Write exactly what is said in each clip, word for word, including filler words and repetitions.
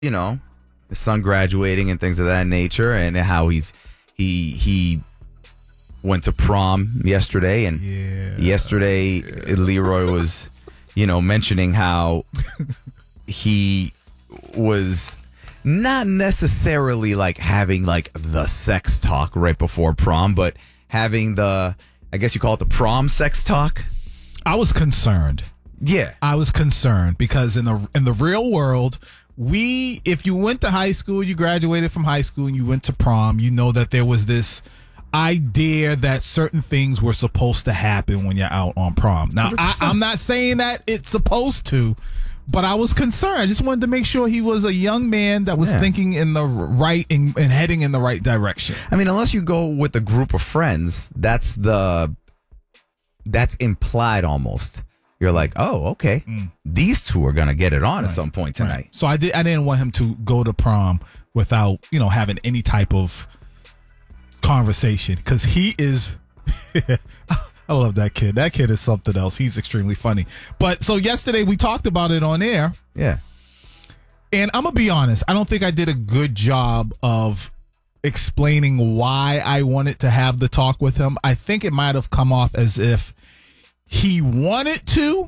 you know, his son graduating and things of that nature, and how he's he he went to prom yesterday, and yeah, yesterday yeah. Leroy was, you know, mentioning how he was not necessarily like having like the sex talk right before prom, but having the, I guess you call it the prom sex talk. I was concerned. Yeah, I was concerned because in the in the real world, we if you went to high school, you graduated from high school and you went to prom, you know that there was this idea that certain things were supposed to happen when you're out on prom. Now, I, I'm not saying that it's supposed to, but I was concerned. I just wanted to make sure he was a young man that was yeah. thinking in the right and, and heading in the right direction. I mean, unless you go with a group of friends, that's the that's implied almost. You're like, oh, okay, mm. these two are gonna get it on right. at some point tonight. Right. So I did. I didn't want him to go to prom without, you know, having any type of conversation, because he is. I love that kid. That kid is something else. He's extremely funny. But so yesterday we talked about it on air. Yeah. And I'm gonna be honest. I don't think I did a good job of explaining why I wanted to have the talk with him. I think it might have come off as if he wanted to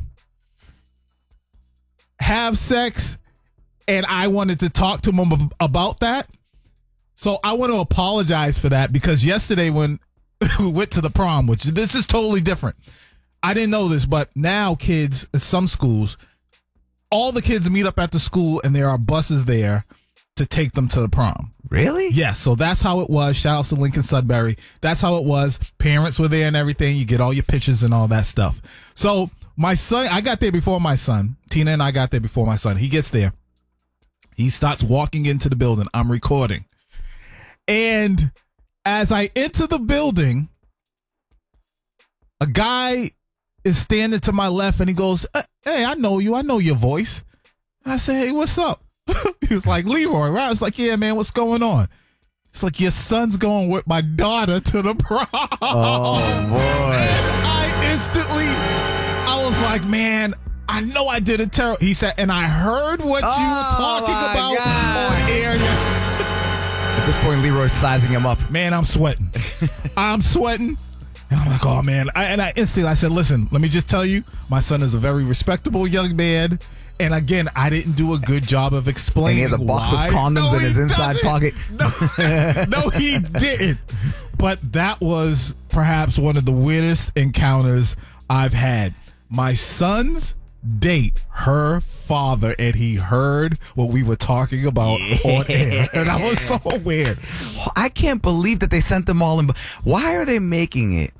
have sex and I wanted to talk to him about that. So I want to apologize for that, because yesterday when we went to the prom, which this is totally different. I didn't know this, but now kids at some schools, all the kids meet up at the school and there are buses there to take them to the prom. Really? Yes. So that's how it was. Shout out to Lincoln Sudbury. That's how it was. Parents were there and everything. You get all your pictures and all that stuff. So my son, I got there before my son. Tina and I got there before my son. He gets there. He starts walking into the building. I'm recording. And as I enter the building, a guy is standing to my left and he goes, hey, I know you. I know your voice. And I said, hey, what's up? He was like, Leroy, right? I was like, yeah, man, what's going on? It's like, your son's going with my daughter to the prom. Oh, boy. And I instantly, I was like, man, I know I did a terrible. He said, and I heard what oh, you were talking about God. on air. At this point, Leroy's sizing him up. Man, I'm sweating. I'm sweating. And I'm like, oh, man. I, and I instantly, I said, listen, let me just tell you, my son is a very respectable young man. And again, I didn't do a good job of explaining. And he has a box why. of condoms no, in his inside doesn't. pocket. No, no, he didn't. But that was perhaps one of the weirdest encounters I've had. My son's date, her father, and he heard what we were talking about yeah. on air. And that was so weird. I can't believe that they sent them all in. Why are they making it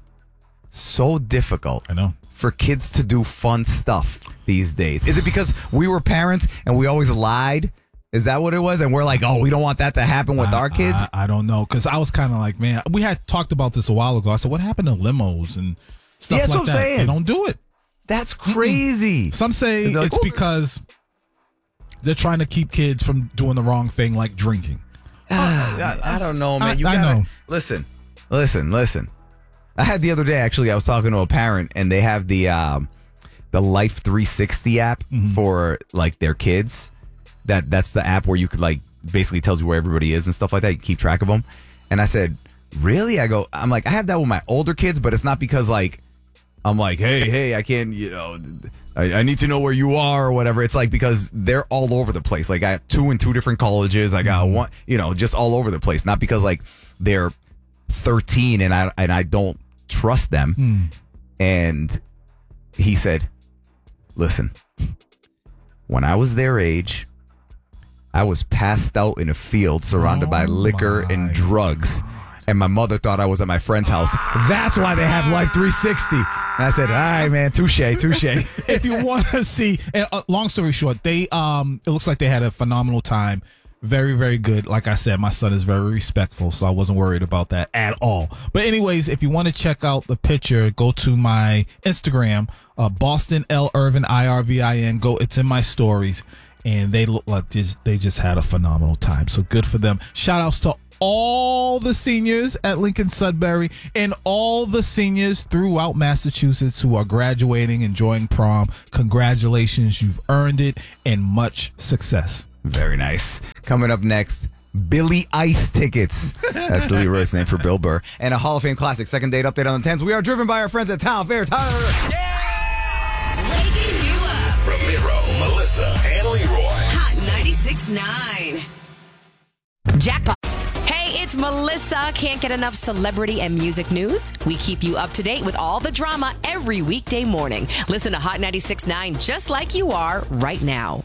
so difficult I know. for kids to do fun stuff these days? Is it because we were parents and we always lied? Is that what it was? And we're like, oh, we don't want that to happen with I, our kids? I, I don't know. Because I was kind of like, man, we had talked about this a while ago. I said, what happened to limos and stuff yeah, that's like what that? I'm saying. They don't do it. That's crazy. Mm-mm. Some say like, it's because they're trying to keep kids from doing the wrong thing, like drinking. I, I don't know, man. I, You I gotta, know. Listen, listen, listen. I had the other day, actually, I was talking to a parent, and they have the um, the Life three sixty app mm-hmm. for like their kids. That that's the app where you could like basically tells you where everybody is and stuff like that. You keep track of them. And I said, really? I go, I'm like, I have that with my older kids, but it's not because like I'm like, hey, hey, I can't, you know, I, I need to know where you are or whatever. It's like because they're all over the place. Like I got two in two different colleges. I got one, you know, just all over the place. Not because like they're thirteen and I and I don't trust them. Mm. And he said, listen, when I was their age, I was passed out in a field surrounded oh by liquor and drugs. God. And my mother thought I was at my friend's house. That's why they have Life three sixty. And I said, all right, man, touche, touche. If you want to see, uh, long story short, they um, it looks like they had a phenomenal time. Very, very good. Like I said, my son is very respectful, so I wasn't worried about that at all. But anyways, if you want to check out the picture, go to my Instagram, uh, Boston L Irvin, I R V I N. Go, it's in my stories. And they look like just, they just had a phenomenal time. So good for them. Shout outs to all the seniors at Lincoln Sudbury and all the seniors throughout Massachusetts who are graduating, enjoying prom. Congratulations. You've earned it, and much success. Very nice. Coming up next, Billy Ice tickets. That's Leroy's name for Bill Burr. And a Hall of Fame classic. Second date update on the tens. We are driven by our friends at Town Fair Tire. Yeah! Waking you up. Ramiro, Melissa, and Leroy. Hot ninety-six point nine. Jackpot. Hey, it's Melissa. Can't get enough celebrity and music news? We keep you up to date with all the drama every weekday morning. Listen to Hot ninety-six point nine just like you are right now.